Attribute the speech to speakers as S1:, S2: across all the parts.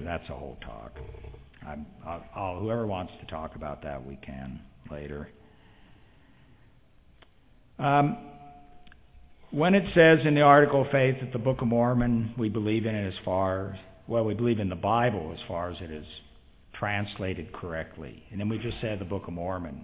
S1: that's a whole talk. Whoever wants to talk about that, we can later. When it says in the article of faith that the Book of Mormon, we believe in it we believe in the Bible as far as it is translated correctly. And then we just said the Book of Mormon.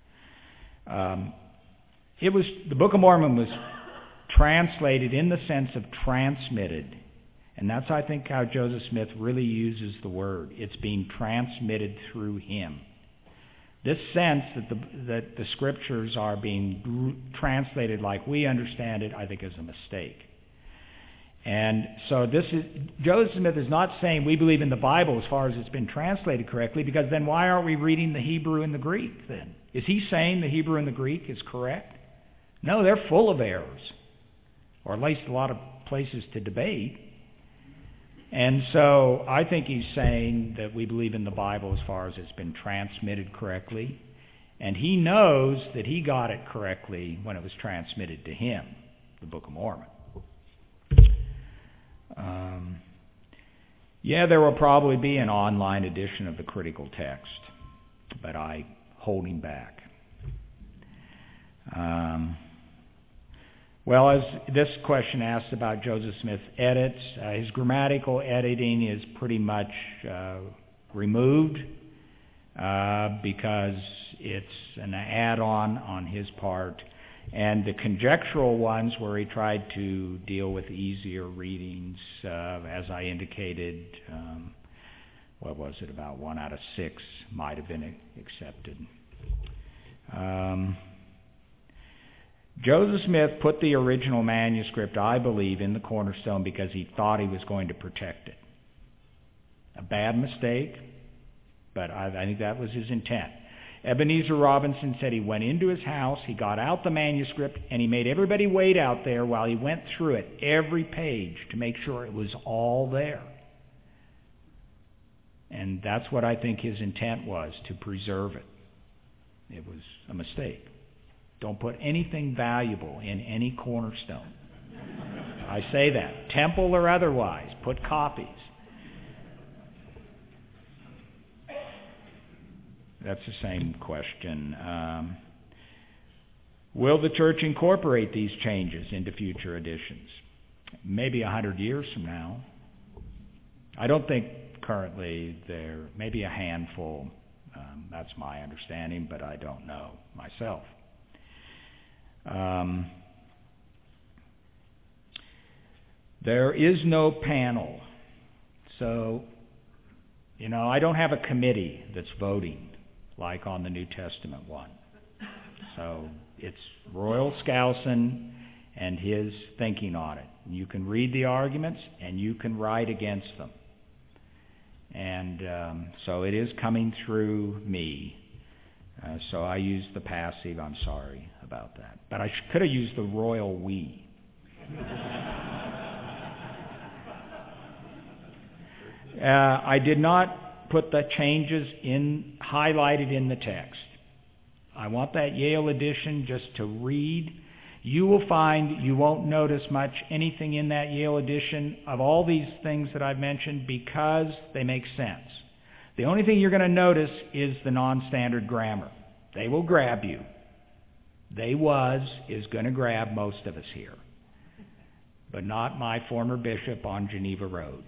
S1: The Book of Mormon was translated in the sense of transmitted. And that's, I think, how Joseph Smith really uses the word. It's being transmitted through him. This sense that the scriptures are being translated like we understand it, I think, is a mistake. And so Joseph Smith is not saying we believe in the Bible as far as it's been translated correctly, because then why aren't we reading the Hebrew and the Greek then? Is he saying the Hebrew and the Greek is correct? No, they're full of errors, or at least a lot of places to debate. And so I think he's saying that we believe in the Bible as far as it's been transmitted correctly. And he knows that he got it correctly when it was transmitted to him, the Book of Mormon. There will probably be an online edition of the critical text, but I hold him back. As this question asks about Joseph Smith's edits, his grammatical editing is pretty much removed because it's an add-on on his part. And the conjectural ones where he tried to deal with easier readings, as I indicated, about 1 out of 6 might have been accepted. Joseph Smith put the original manuscript, I believe, in the Cornerstone because he thought he was going to protect it. A bad mistake, but I think that was his intent. Ebenezer Robinson said he went into his house, he got out the manuscript, and he made everybody wait out there while he went through it, every page, to make sure it was all there. And that's what I think his intent was, to preserve it. It was a mistake. Don't put anything valuable in any cornerstone. I say that, temple or otherwise, put copies. That's the same question. Will the church incorporate these changes into future editions? Maybe 100 years from now. I don't think currently there may be a handful. That's my understanding, but I don't know myself. There is no panel. So, I don't have a committee that's voting like on the New Testament one. So it's Royal Skousen and his thinking on it. You can read the arguments and you can write against them. And so it is coming through me. So I used the passive. I'm sorry about that. But I could have used the royal we. I did not put the changes highlighted in the text. I want that Yale edition just to read. You will find you won't notice much anything in that Yale edition of all these things that I've mentioned because they make sense. The only thing you're going to notice is the non-standard grammar. They will grab you. Is going to grab most of us here. But not my former bishop on Geneva Road.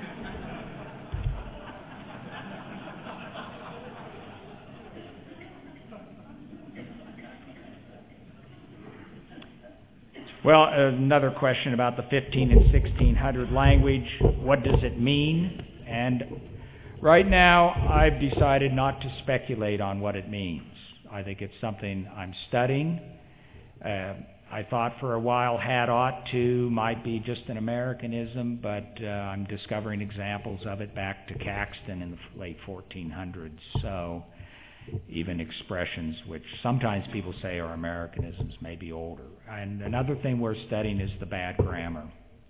S1: Well, another question about the 15 and 1600 language. What does it mean? And right now, I've decided not to speculate on what it means. I think it's something I'm studying. I thought for a while had ought to might be just an Americanism, but I'm discovering examples of it back to Caxton in the late 1400s. So even expressions which sometimes people say are Americanisms may be older. And another thing we're studying is the bad grammar.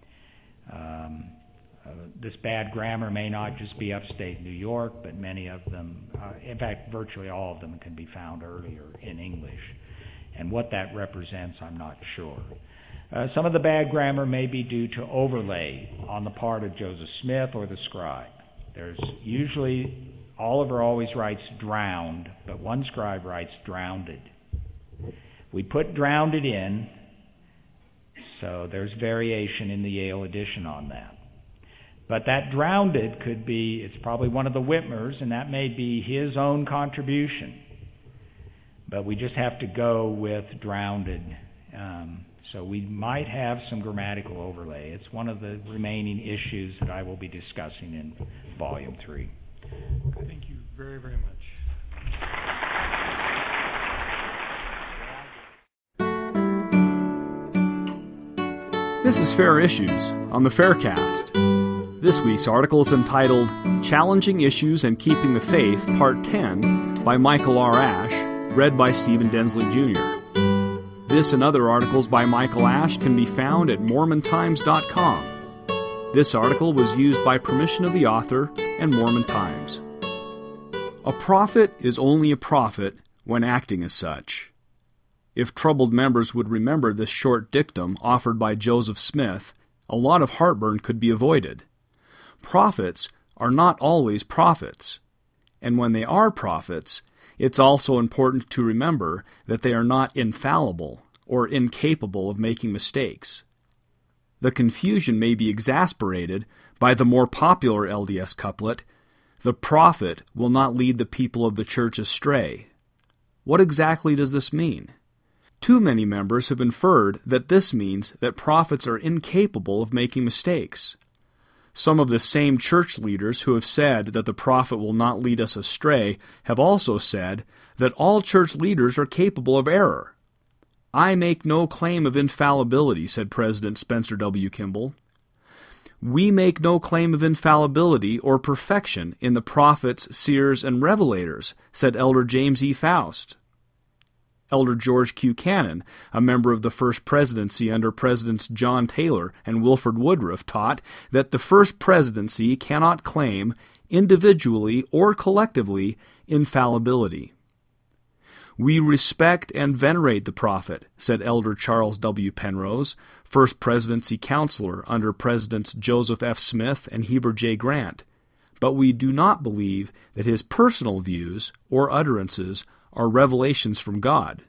S1: This bad grammar may not just be upstate New York, but many of them, in fact, virtually all of them can be found earlier in English. And what that represents, I'm not sure. Some of the bad grammar may be due to overlay on the part of Joseph Smith or the scribe. There's usually, Oliver always writes drowned, but one scribe writes drowned. We put drowned in, so there's variation in the Yale edition on that. But that drowned could be, it's probably one of the Whitmers, and that may be his own contribution. But we just have to go with drowned. So we might have some grammatical overlay. It's one of the remaining issues that I will be discussing in Volume 3.
S2: Thank you very, very much.
S3: This is Fair Issues on the Faircast. This week's article is entitled Challenging Issues and Keeping the Faith, Part 10, by Michael R. Ash, read by Stephen Densley Jr. This and other articles by Michael Ash can be found at MormonTimes.com. This article was used by permission of the author and Mormon Times. A prophet is only a prophet when acting as such. If troubled members would remember this short dictum offered by Joseph Smith, a lot of heartburn could be avoided. Prophets are not always prophets, and when they are prophets, it's also important to remember that they are not infallible or incapable of making mistakes. The confusion may be exasperated by the more popular LDS couplet, "The prophet will not lead the people of the church astray." What exactly does this mean? Too many members have inferred that this means that prophets are incapable of making mistakes. Some of the same church leaders who have said that the prophet will not lead us astray have also said that all church leaders are capable of error. "I make no claim of infallibility," said President Spencer W. Kimball. "We make no claim of infallibility or perfection in the prophets, seers, and revelators," said Elder James E. Faust. Elder George Q. Cannon, a member of the First Presidency under Presidents John Taylor and Wilford Woodruff, taught that the First Presidency cannot claim, individually or collectively, infallibility. "We respect and venerate the prophet," said Elder Charles W. Penrose, First Presidency counselor under Presidents Joseph F. Smith and Heber J. Grant, "but we do not believe that his personal views or utterances are revelations from God."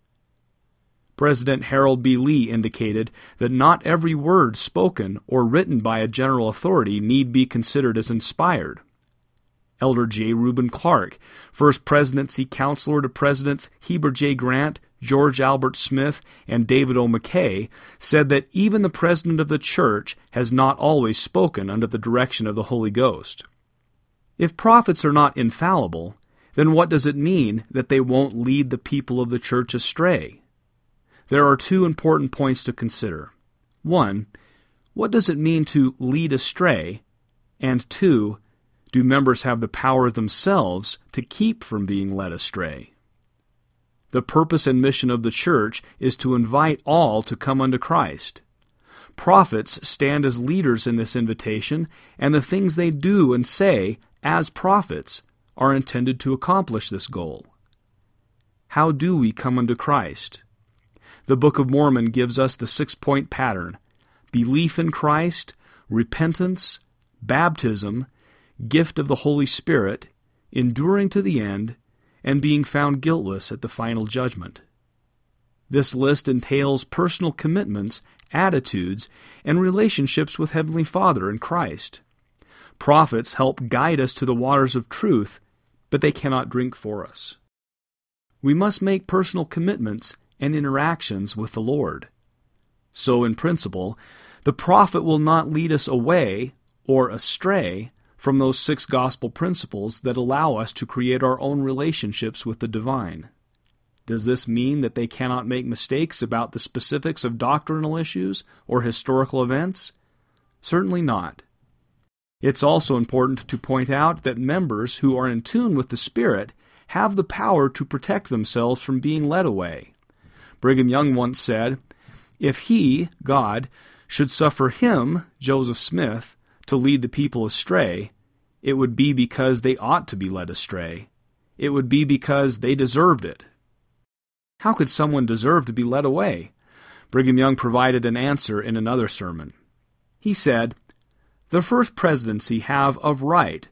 S3: President Harold B. Lee indicated that not every word spoken or written by a general authority need be considered as inspired. Elder J. Reuben Clark, First Presidency counselor to Presidents Heber J. Grant, George Albert Smith, and David O. McKay, said that even the President of the Church has not always spoken under the direction of the Holy Ghost. If prophets are not infallible, then what does it mean that they won't lead the people of the church astray? There are two important points to consider. One, what does it mean to lead astray? And two, do members have the power themselves to keep from being led astray? The purpose and mission of the church is to invite all to come unto Christ. Prophets stand as leaders in this invitation, and the things they do and say as prophets are intended to accomplish this goal. How do we come unto Christ? The Book of Mormon gives us the 6-point pattern: belief in Christ, repentance, baptism, gift of the Holy Spirit, enduring to the end, and being found guiltless at the final judgment. This list entails personal commitments, attitudes, and relationships with Heavenly Father and Christ. Prophets help guide us to the waters of truth, but they cannot drink for us. We must make personal commitments and interactions with the Lord. So, in principle, the prophet will not lead us away or astray from those 6 gospel principles that allow us to create our own relationships with the divine. Does this mean that they cannot make mistakes about the specifics of doctrinal issues or historical events? Certainly not. It's also important to point out that members who are in tune with the Spirit have the power to protect themselves from being led away. Brigham Young once said, "If He, God, should suffer him, Joseph Smith, to lead the people astray, it would be because they ought to be led astray. It would be because they deserved it." How could someone deserve to be led away? Brigham Young provided an answer in another sermon. He said, "The First Presidency have of right